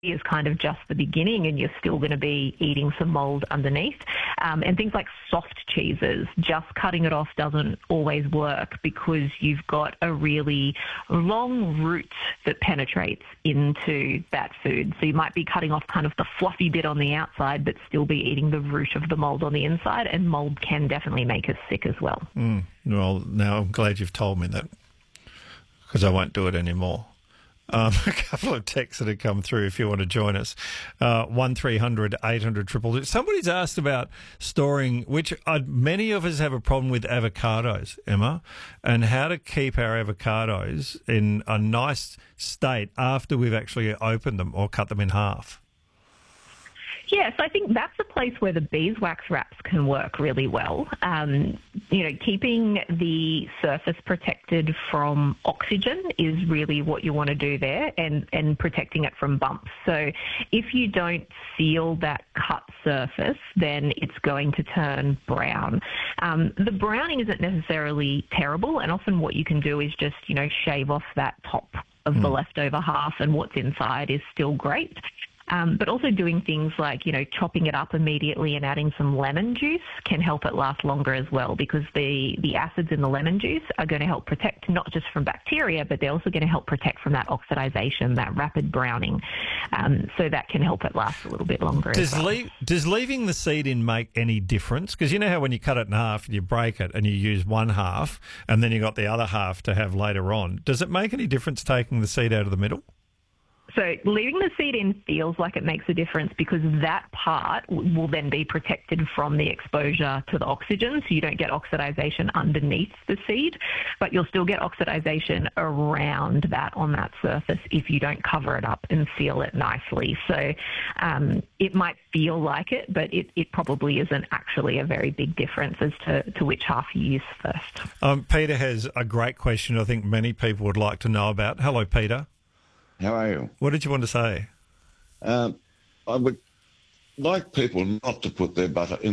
is kind of just the beginning, and you're still going to be eating some mold underneath. And things like soft cheeses, just cutting it off doesn't always work because you've got a really long root that penetrates into that food. So you might be cutting off kind of the fluffy bit on the outside, but still be eating the root of the mold on the inside, and mold can definitely make us sick as well. Well, now I'm glad you've told me that, because I won't do it anymore. A couple of texts that have come through if you want to join us. 1300 800 222. Somebody's asked about storing, which many of us have a problem with avocados, Emma, and how to keep our avocados in a nice state after we've actually opened them or cut them in half. Yes, I think that's a place where the beeswax wraps can work really well. Keeping the surface protected from oxygen is really what you want to do there, and protecting it from bumps. So if you don't seal that cut surface, then it's going to turn brown. The browning isn't necessarily terrible, and often what you can do is just, shave off that top of the leftover half, and what's inside is still great. But also doing things like, chopping it up immediately and adding some lemon juice can help it last longer as well, because the acids in the lemon juice are going to help protect not just from bacteria, but they're also going to help protect from that oxidization, that rapid browning. So that can help it last a little bit longer as well. Does leaving the seed in make any difference? Because you know how when you cut it in half and you break it and you use one half and then you got the other half to have later on. Does it make any difference taking the seed out of the middle? So leaving the seed in feels like it makes a difference because that part will then be protected from the exposure to the oxygen, so you don't get oxidization underneath the seed, but you'll still get oxidization around that on that surface if you don't cover it up and seal it nicely. So it might feel like it, but it probably isn't actually a very big difference as to which half you use first. Peter has a great question I think many people would like to know about. Hello, Peter. How are you? What did you want to say? I would like people not to put their butter in